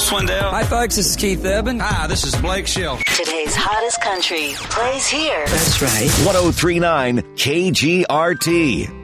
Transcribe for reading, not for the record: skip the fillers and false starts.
Swindell. Hi, folks. This is Keith Urban. Hi, this is Blake Schill. Today's hottest country plays here. That's right. 1039 KGRT.